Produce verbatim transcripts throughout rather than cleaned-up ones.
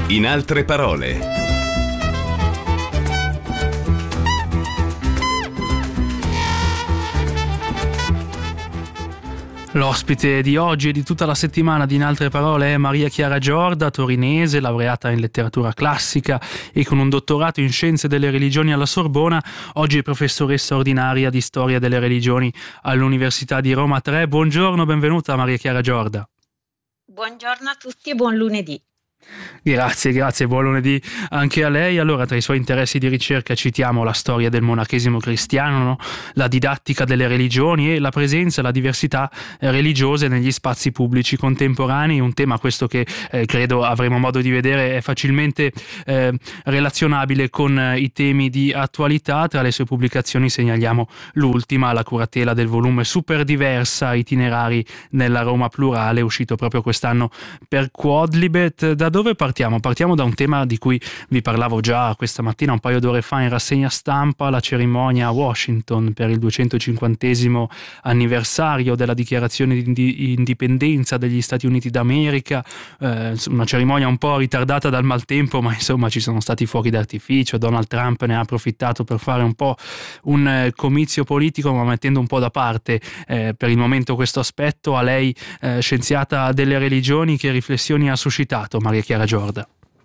In altre parole. L'ospite di oggi e di tutta la settimana di In altre parole è Maria Chiara Giorda, torinese, laureata in letteratura classica e con un dottorato in scienze delle religioni alla Sorbona. Oggi è professoressa ordinaria di storia delle religioni all'Università di Roma tre. Buongiorno, benvenuta Maria Chiara Giorda. Buongiorno a tutti e buon lunedì. Grazie, grazie, buon lunedì anche a lei. Allora, tra i suoi interessi di ricerca citiamo la storia del monachesimo cristiano, no? La didattica delle religioni e la presenza e la diversità religiose negli spazi pubblici contemporanei, un tema questo che eh, credo avremo modo di vedere è facilmente eh, relazionabile con eh, i temi di attualità. Tra le sue pubblicazioni segnaliamo l'ultima, La curatela del volume Super Diversa, itinerari nella Roma plurale, uscito proprio quest'anno per Quodlibet. Da dove partiamo? Partiamo da un tema di cui vi parlavo già questa mattina, un paio d'ore fa in rassegna stampa, la cerimonia a Washington per il duecentocinquantesimo anniversario della dichiarazione di indipendenza degli Stati Uniti d'America, eh, una cerimonia un po' ritardata dal maltempo, ma insomma ci sono stati fuochi d'artificio, Donald Trump ne ha approfittato per fare un po' un eh, comizio politico, ma mettendo un po' da parte eh, per il momento questo aspetto. A lei, eh, scienziata delle religioni, che riflessioni ha suscitato Maria Chiara Giorda?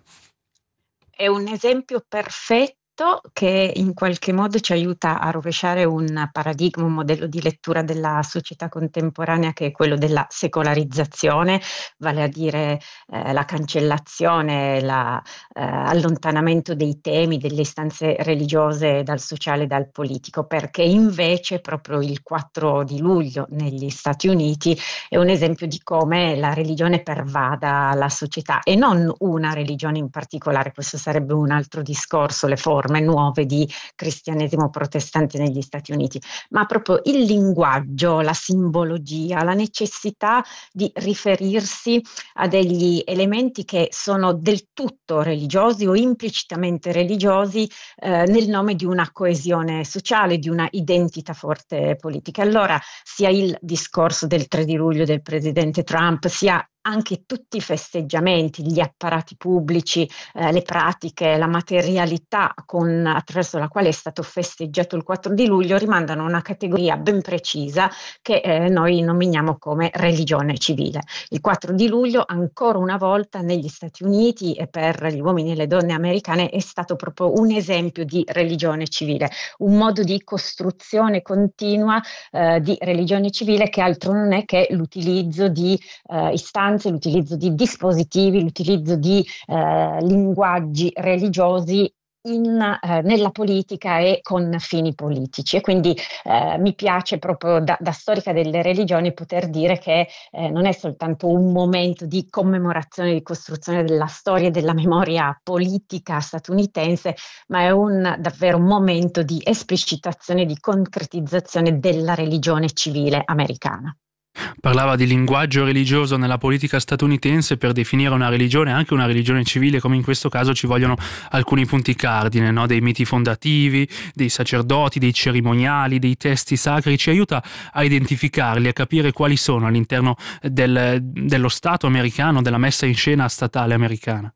È un esempio perfetto che in qualche modo ci aiuta a rovesciare un paradigma, un modello di lettura della società contemporanea che è quello della secolarizzazione, vale a dire eh, la cancellazione, l'allontanamento eh, dei temi, delle istanze religiose dal sociale e dal politico, perché invece proprio il quattro di luglio negli Stati Uniti è un esempio di come la religione pervada la società e non una religione in particolare. Questo sarebbe un altro discorso, le forme nuove di cristianesimo protestante negli Stati Uniti, ma proprio il linguaggio, la simbologia, la necessità di riferirsi a degli elementi che sono del tutto religiosi o implicitamente religiosi eh, nel nome di una coesione sociale, di una identità forte politica. Allora sia il discorso del tre di luglio del presidente Trump, sia anche tutti i festeggiamenti, gli apparati pubblici, eh, le pratiche, la materialità con, attraverso la quale è stato festeggiato il quattro di luglio rimandano a una categoria ben precisa che eh, noi nominiamo come religione civile. Il quattro di luglio ancora una volta negli Stati Uniti e per gli uomini e le donne americane è stato proprio un esempio di religione civile, un modo di costruzione continua eh, di religione civile che altro non è che l'utilizzo di eh, istanze, l'utilizzo di dispositivi, l'utilizzo di eh, linguaggi religiosi in, eh, nella politica e con fini politici. E quindi eh, mi piace proprio da, da storica delle religioni poter dire che eh, non è soltanto un momento di commemorazione, di costruzione della storia e della memoria politica statunitense, ma è un davvero un momento di esplicitazione, di concretizzazione della religione civile americana. Parlava di linguaggio religioso nella politica statunitense. Per definire una religione, anche una religione civile come in questo caso, ci vogliono alcuni punti cardine, no? Dei miti fondativi, dei sacerdoti, dei cerimoniali, dei testi sacri. Ci aiuta a identificarli, a capire quali sono all'interno del, dello Stato americano, della messa in scena statale americana.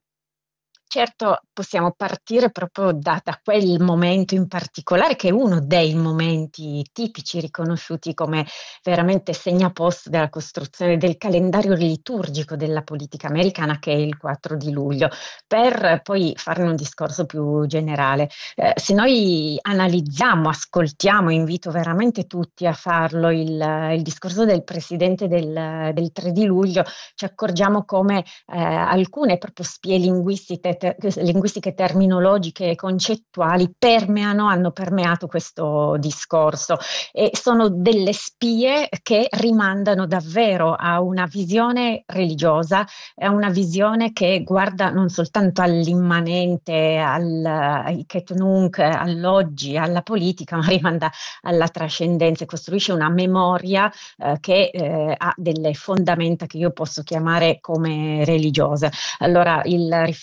Certo, possiamo partire proprio da, da quel momento in particolare, che è uno dei momenti tipici riconosciuti come veramente segnaposto della costruzione del calendario liturgico della politica americana, che è il quattro di luglio, per poi farne un discorso più generale. Eh, se noi analizziamo, ascoltiamo, invito veramente tutti a farlo, il, il discorso del presidente del, del tre di luglio, ci accorgiamo come eh, alcune proprio spie linguistiche linguistiche terminologiche e concettuali permeano, hanno permeato questo discorso e sono delle spie che rimandano davvero a una visione religiosa, a una visione che guarda non soltanto all'immanente, al, ai Ket Nunc, all'oggi, alla politica, ma rimanda alla trascendenza e costruisce una memoria eh, che eh, ha delle fondamenta che io posso chiamare come religiose. Allora il riferimento alla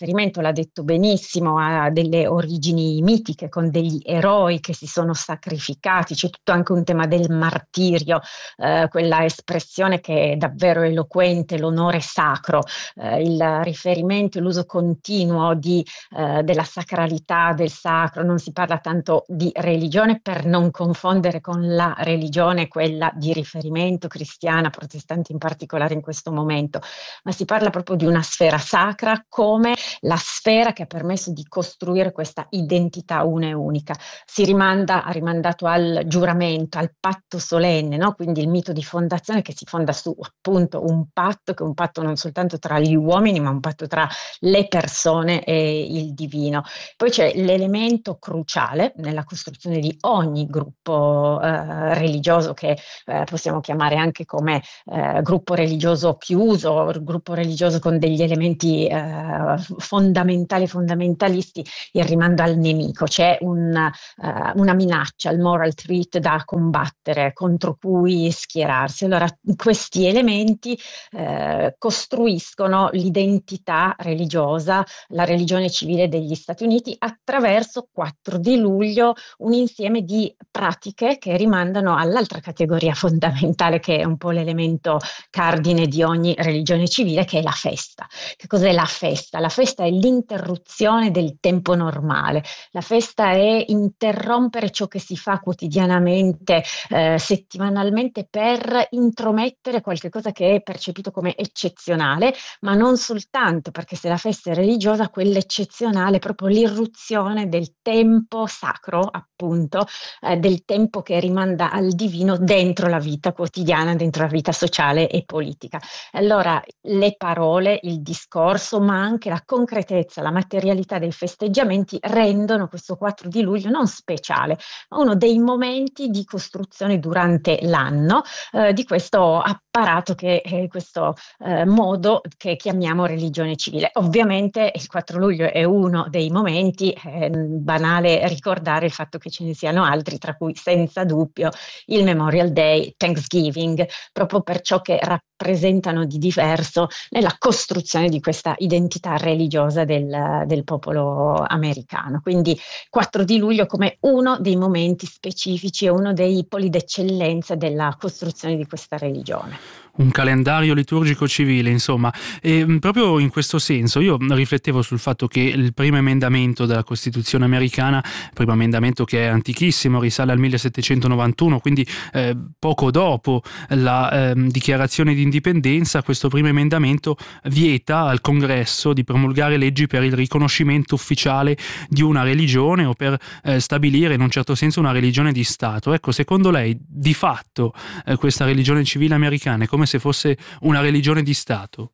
l'ha detto benissimo, ha delle origini mitiche con degli eroi che si sono sacrificati, c'è tutto anche un tema del martirio, eh, quella espressione che è davvero eloquente, l'onore sacro, eh, il riferimento, l'uso continuo di, eh, della sacralità, del sacro, non si parla tanto di religione per non confondere con la religione, quella di riferimento cristiana, protestante in particolare in questo momento, ma si parla proprio di una sfera sacra come la sfera che ha permesso di costruire questa identità una e unica. Si rimanda, ha rimandato al giuramento, al patto solenne, no? Quindi il mito di fondazione che si fonda su appunto un patto, che è un patto non soltanto tra gli uomini, ma un patto tra le persone e il divino. Poi c'è l'elemento cruciale nella costruzione di ogni gruppo eh, religioso, che eh, possiamo chiamare anche come eh, gruppo religioso chiuso, gruppo religioso con degli elementi eh, fondamentali, fondamentalisti, il rimando al nemico. C'è un, uh, una minaccia, il moral threat da combattere, contro cui schierarsi. Allora, questi elementi eh, costruiscono l'identità religiosa, la religione civile degli Stati Uniti attraverso quattro di luglio, un insieme di pratiche che rimandano all'altra categoria fondamentale, che è un po' l'elemento cardine di ogni religione civile, che è la festa. Che cos'è la festa? La festa è l'interruzione del tempo normale. La festa è interrompere ciò che si fa quotidianamente, eh, settimanalmente, per intromettere qualche cosa che è percepito come eccezionale, ma non soltanto, perché se la festa è religiosa, quell'eccezionale è proprio l'irruzione del tempo sacro, appunto, eh, del tempo che rimanda al divino dentro la vita quotidiana, dentro la vita sociale e politica. Allora, le parole, il discorso, ma anche la concretezza, la materialità dei festeggiamenti rendono questo quattro di luglio non speciale, ma uno dei momenti di costruzione durante l'anno eh, di questo apparato, che è questo eh, modo che chiamiamo religione civile. Ovviamente il quattro luglio è uno dei momenti, è banale ricordare il fatto che ce ne siano altri, tra cui senza dubbio il Memorial Day, Thanksgiving, proprio per ciò che rappresentano di diverso nella costruzione di questa identità religiosa del, del popolo americano. Quindi quattro di luglio come uno dei momenti specifici e uno dei poli d'eccellenza della costruzione di questa religione. Un calendario liturgico civile, insomma. E proprio in questo senso io riflettevo sul fatto che il primo emendamento della Costituzione americana, primo emendamento che è antichissimo, risale al millesettecentonovantuno, quindi eh, poco dopo la eh, dichiarazione di indipendenza, questo primo emendamento vieta al Congresso di promulgare leggi per il riconoscimento ufficiale di una religione o per eh, stabilire in un certo senso una religione di Stato. Ecco, secondo lei di fatto eh, questa religione civile americana è come se fosse una religione di Stato?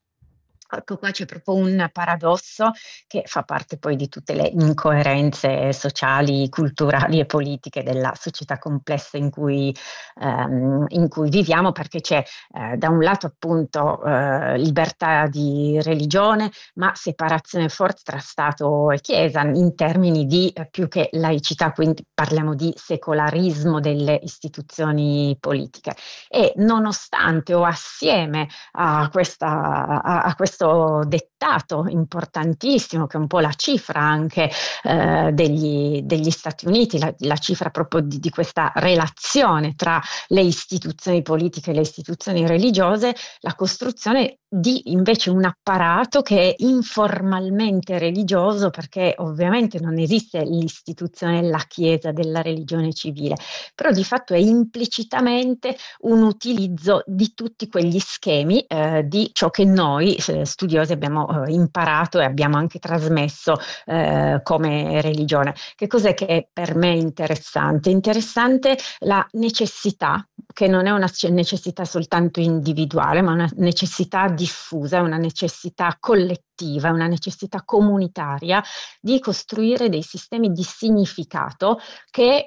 Ecco, qua c'è proprio un paradosso che fa parte poi di tutte le incoerenze sociali, culturali e politiche della società complessa in cui, ehm, in cui viviamo, perché c'è eh, da un lato appunto eh, libertà di religione, ma separazione forte tra Stato e Chiesa in termini di eh, più che laicità, quindi parliamo di secolarismo delle istituzioni politiche. E nonostante o assieme a questa a, a questo dettato importantissimo, che è un po' la cifra anche eh, degli, degli Stati Uniti, la, la cifra proprio di, di questa relazione tra le istituzioni politiche e le istituzioni religiose, la costruzione di invece un apparato che è informalmente religioso, perché ovviamente non esiste l'istituzione, la Chiesa della religione civile, però di fatto è implicitamente un utilizzo di tutti quegli schemi eh, di ciò che noi eh, studiosi abbiamo eh, imparato e abbiamo anche trasmesso eh, come religione. Che cos'è che è per me interessante? Interessante la necessità, che non è una necessità soltanto individuale, ma una necessità diffusa, una necessità collettiva, una necessità comunitaria di costruire dei sistemi di significato che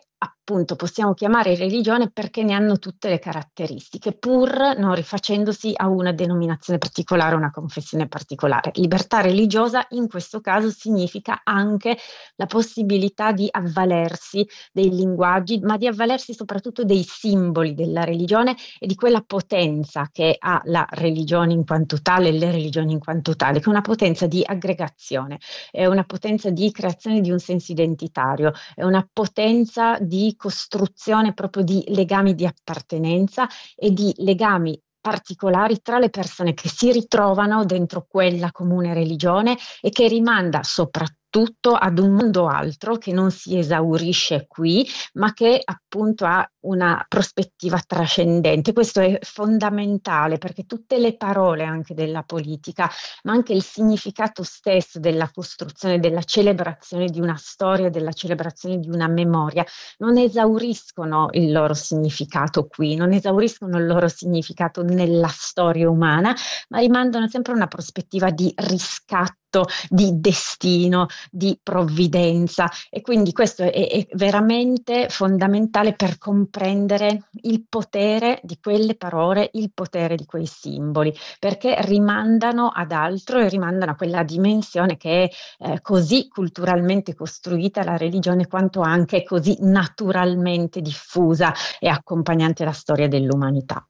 appunto possiamo chiamare religione perché ne hanno tutte le caratteristiche, pur non rifacendosi a una denominazione particolare, una confessione particolare. Libertà religiosa in questo caso significa anche la possibilità di avvalersi dei linguaggi, ma di avvalersi soprattutto dei simboli della religione e di quella potenza che ha la religione in quanto tale, le religioni in quanto tale, che è una potenza di aggregazione, è una potenza di creazione di un senso identitario, è una potenza di costruzione proprio di legami di appartenenza e di legami particolari tra le persone che si ritrovano dentro quella comune religione e che rimanda soprattutto ad un mondo altro che non si esaurisce qui, ma che appunto ha una prospettiva trascendente. Questo è fondamentale perché tutte le parole anche della politica, ma anche il significato stesso della costruzione, della celebrazione di una storia, della celebrazione di una memoria, non esauriscono il loro significato qui, non esauriscono il loro significato nella storia umana, ma rimandano sempre a una prospettiva di riscatto, di destino, di provvidenza, e quindi questo è, è veramente fondamentale per comprendere il potere di quelle parole, il potere di quei simboli, perché rimandano ad altro e rimandano a quella dimensione che è eh, così culturalmente costruita la religione, quanto anche così naturalmente diffusa e accompagnante la storia dell'umanità.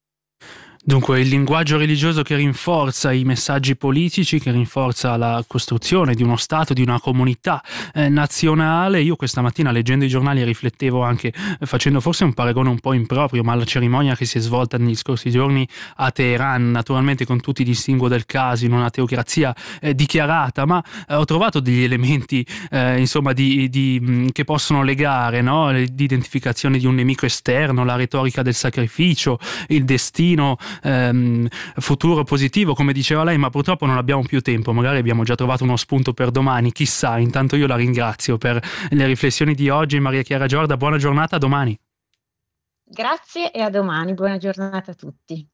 Dunque il linguaggio religioso che rinforza i messaggi politici, che rinforza la costruzione di uno Stato, di una comunità eh, nazionale. Io questa mattina leggendo i giornali riflettevo anche, eh, facendo forse un paragone un po' improprio, ma la cerimonia che si è svolta negli scorsi giorni a Teheran, naturalmente con tutti i distinguo del caso, in una teocrazia eh, dichiarata, ma eh, ho trovato degli elementi eh, insomma di, di, mh, che possono legare, no? L'identificazione di un nemico esterno, la retorica del sacrificio, il destino Ehm, futuro positivo, come diceva lei, ma purtroppo non abbiamo più tempo. Magari abbiamo già trovato uno spunto per domani, chissà. Intanto io la ringrazio per le riflessioni di oggi. Maria Chiara Giorda, buona giornata, a domani. Grazie e a domani, buona giornata a tutti.